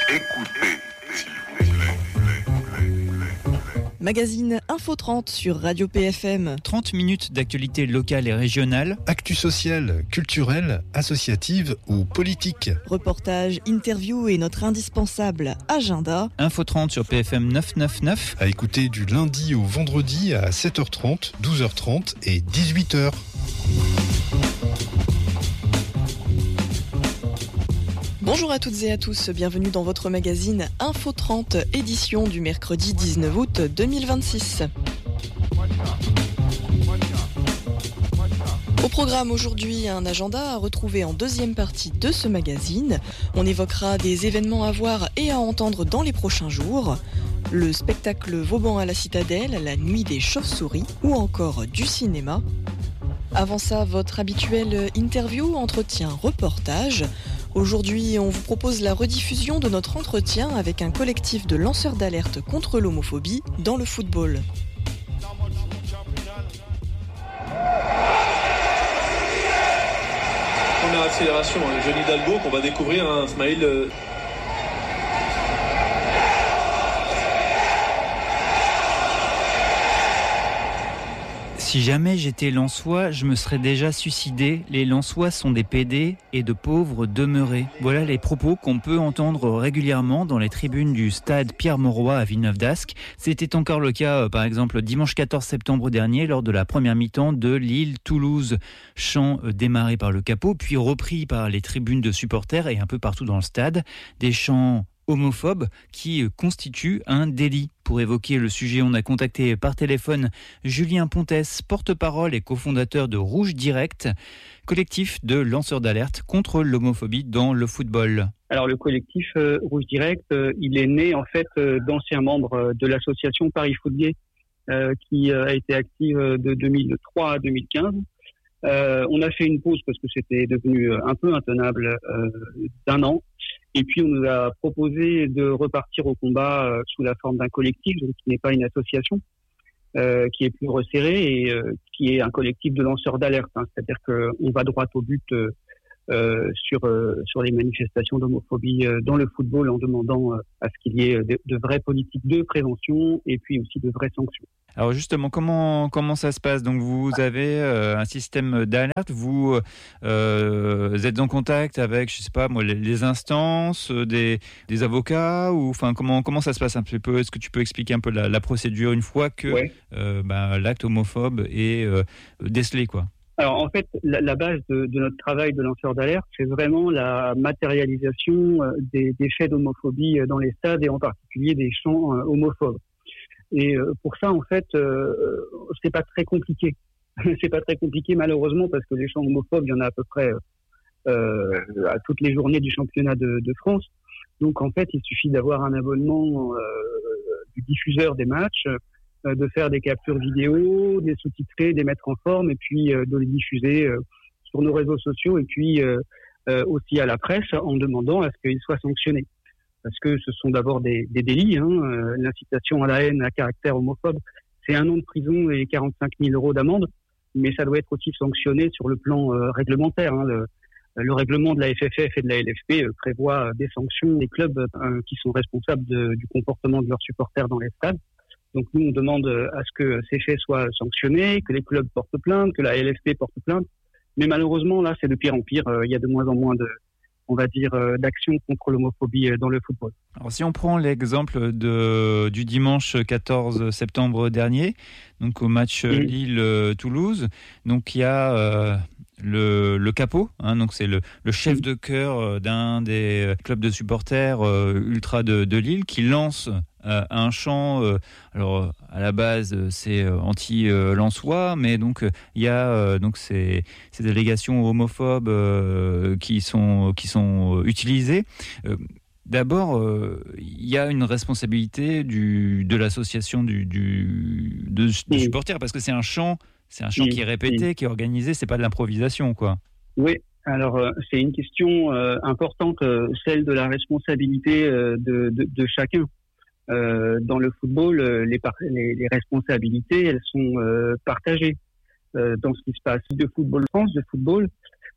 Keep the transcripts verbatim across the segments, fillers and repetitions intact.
Écoutez, s'il vous plaît. Magazine Info trente sur Radio P F M. trente minutes d'actualité locale et régionale. Actu sociale, culturelle, associative ou politique. Reportages, interviews et notre indispensable agenda. Info trente sur P F M neuf cent quatre-vingt-neuf. À écouter du lundi au vendredi à sept heures trente, douze heures trente et dix-huit heures. Bonjour à toutes et à tous, bienvenue dans votre magazine Info trente, édition du mercredi dix-neuf août deux mille vingt-six. Au programme aujourd'hui, un agenda à retrouver en deuxième partie de ce magazine. On évoquera des événements à voir et à entendre dans les prochains jours. Le spectacle Vauban à la Citadelle, la nuit des chauves-souris ou encore du cinéma. Avant ça, votre habituelle interview, entretien, reportage. Aujourd'hui, on vous propose la rediffusion de notre entretien avec un collectif de lanceurs d'alerte contre l'homophobie dans le football. Première accélération, Johnny Hidalgo qu'on va découvrir, un smile. Euh... Si jamais j'étais Lensois, je me serais déjà suicidé. Les Lensois sont des pédés et de pauvres demeurés. Voilà les propos qu'on peut entendre régulièrement dans les tribunes du stade Pierre-Mauroy à Villeneuve-d'Ascq. C'était encore le cas, par exemple, dimanche quatorze septembre dernier, lors de la première mi-temps de Lille-Toulouse. Chant démarré par le capot, puis repris par les tribunes de supporters et un peu partout dans le stade. Des chants homophobes qui constituent un délit. Pour évoquer le sujet, on a contacté par téléphone Julien Pontès, porte-parole et cofondateur de Rouge Direct, collectif de lanceurs d'alerte contre l'homophobie dans le football. Alors le collectif euh, Rouge Direct, euh, il est né en fait euh, d'anciens membres euh, de l'association Paris Foot Gay, euh, qui euh, a été active de deux mille trois à deux mille quinze. Euh, on a fait une pause parce que c'était devenu un peu intenable euh, d'un an. Et puis, on nous a proposé de repartir au combat euh, sous la forme d'un collectif, donc qui n'est pas une association, euh, qui est plus resserré et euh, qui est un collectif de lanceurs d'alerte. Hein, c'est-à-dire qu'on va droit au but euh, euh, sur euh, sur les manifestations d'homophobie euh, dans le football en demandant euh, à ce qu'il y ait de, de vraies politiques de prévention et puis aussi de vraies sanctions. Alors justement, comment comment ça se passe ? Donc vous avez euh, un système d'alerte, vous euh, êtes en contact avec, je sais pas moi, les, les instances, euh, des des avocats ou enfin comment comment ça se passe un petit peu ? Est-ce que tu peux expliquer un peu la, la procédure une fois que ouais. euh, ben, l'acte homophobe est euh, décelé quoi ? Alors en fait, la, la base de, de notre travail de lanceur d'alerte, c'est vraiment la matérialisation euh, des, des faits d'homophobie dans les stades et en particulier des chants euh, homophobes. Et euh, pour ça, en fait, euh, c'est pas très compliqué. c'est pas très compliqué malheureusement parce que les chants homophobes, il y en a à peu près euh, à toutes les journées du championnat de, de France. Donc en fait, il suffit d'avoir un abonnement euh, du diffuseur des matchs, euh, de faire des captures vidéo, des sous-titrer, des mettre en forme et puis euh, de les diffuser euh, sur nos réseaux sociaux et puis euh, euh, aussi à la presse en demandant à ce qu'ils soient sanctionnés. Parce que ce sont d'abord des, des délits, hein. Euh, l'incitation à la haine à caractère homophobe, c'est un an de prison et quarante-cinq mille euros d'amende, mais ça doit être aussi sanctionné sur le plan euh, réglementaire. Hein. Le, le règlement de la F F F et de la L F P euh, prévoit des sanctions des clubs euh, qui sont responsables de, du comportement de leurs supporters dans les stades. Donc nous, on demande à ce que ces faits soient sanctionnés, que les clubs portent plainte, que la L F P porte plainte. Mais malheureusement, là, c'est de pire en pire. Euh, il y a de moins en moins de... on va dire, euh, d'action contre l'homophobie dans le football. Alors, si on prend l'exemple de, du dimanche quatorze septembre dernier, donc au match mmh. Lille-Toulouse, donc il y a euh, le, le capot, hein, donc c'est le, le chef mmh. de chœur d'un des clubs de supporters euh, ultra de, de Lille qui lance Euh, un chant, euh, alors à la base c'est euh, anti-lensois, mais donc il euh, y a euh, donc ces, ces délégations homophobes euh, qui sont qui sont utilisées. Euh, D'abord, il euh, y a une responsabilité du de l'association du du de, de oui. supporters parce que c'est un chant, c'est un chant oui. qui est répété, oui. qui est organisé, c'est pas de l'improvisation quoi. Oui. Alors, euh, c'est une question euh, importante, euh, celle de la responsabilité euh, de, de, de chacun. Euh, dans le football, euh, les, par- les, les responsabilités, elles sont euh, partagées. Euh, dans ce qui se passe de football France, de football,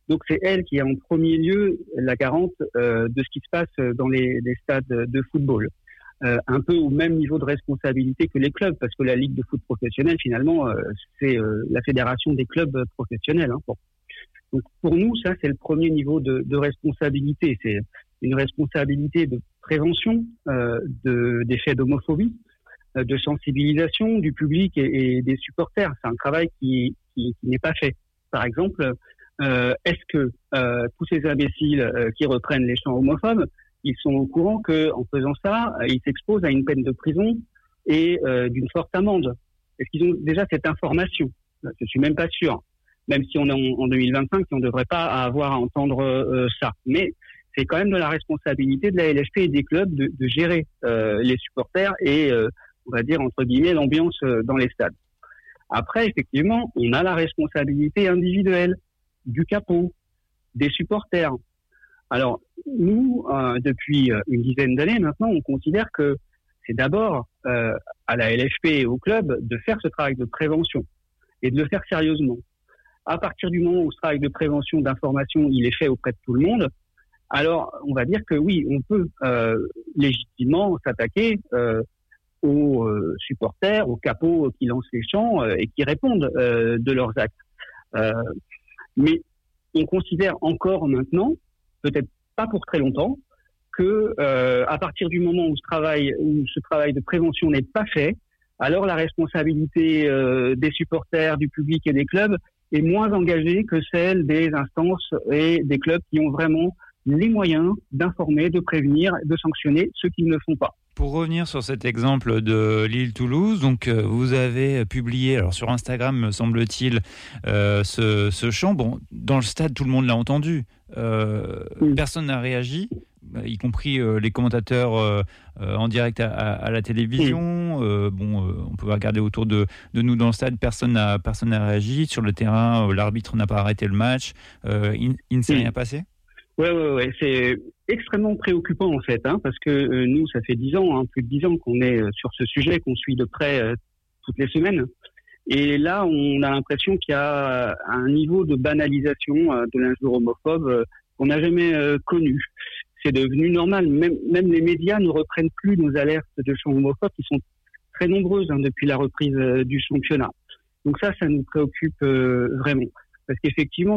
Donc c'est elle qui est en premier lieu la garante euh, de ce qui se passe dans les, les stades de football. Euh, un peu au même niveau de responsabilité que les clubs, parce que la Ligue de foot professionnelle, finalement, euh, c'est euh, la fédération des clubs professionnels. Hein, bon. Donc pour nous, ça c'est le premier niveau de, de responsabilité. C'est une responsabilité de prévention euh, de, des faits d'homophobie, euh, de sensibilisation du public et, et des supporters. C'est un travail qui, qui, qui n'est pas fait. Par exemple, euh, est-ce que euh, tous ces imbéciles euh, qui reprennent les chants homophobes, ils sont au courant qu'en faisant ça, ils s'exposent à une peine de prison et euh, d'une forte amende? Est-ce qu'ils ont déjà cette information? Je suis même pas sûr. Même si on est en, en deux mille vingt-cinq, on ne devrait pas avoir à entendre euh, ça. Mais c'est quand même de la responsabilité de la L F P et des clubs de, de gérer euh, les supporters et, euh, on va dire, entre guillemets, l'ambiance euh, dans les stades. Après, effectivement, on a la responsabilité individuelle du capot, des supporters. Alors, nous, euh, depuis une dizaine d'années maintenant, on considère que c'est d'abord euh, à la L F P et au club de faire ce travail de prévention et de le faire sérieusement. À partir du moment où ce travail de prévention, d'information, il est fait auprès de tout le monde, alors on va dire que oui, on peut euh, légitimement s'attaquer euh, aux euh, supporters, aux capots qui lancent les chants euh, et qui répondent euh, de leurs actes. Euh, mais on considère encore maintenant, peut-être pas pour très longtemps, que euh, à partir du moment où ce travail, où ce travail de prévention n'est pas fait, alors la responsabilité euh, des supporters, du public et des clubs est moins engagée que celle des instances et des clubs qui ont vraiment les moyens d'informer, de prévenir, de sanctionner ceux qui ne le font pas. Pour revenir sur cet exemple de Lille-Toulouse, donc euh, vous avez publié, alors sur Instagram me semble-t-il, euh, ce, ce chant. Bon, dans le stade, tout le monde l'a entendu. Euh, oui. Personne n'a réagi, y compris euh, les commentateurs euh, euh, en direct à, à, à la télévision. Oui. Euh, bon, euh, on peut regarder autour de, de nous dans le stade, personne n'a, personne n'a réagi. Sur le terrain, euh, l'arbitre n'a pas arrêté le match. Euh, il, il ne s'est oui. rien passé. Ouais, ouais, ouais, c'est extrêmement préoccupant en fait, hein, parce que euh, nous, ça fait dix ans, hein, plus de dix ans qu'on est euh, sur ce sujet, qu'on suit de près euh, toutes les semaines. Et là, on a l'impression qu'il y a un niveau de banalisation euh, de l'injure homophobe euh, qu'on n'a jamais euh, connu. C'est devenu normal. Même, même les médias ne reprennent plus nos alertes de chants homophobes, qui sont très nombreuses hein, depuis la reprise euh, du championnat. Donc ça, ça nous préoccupe euh, vraiment, parce qu'effectivement,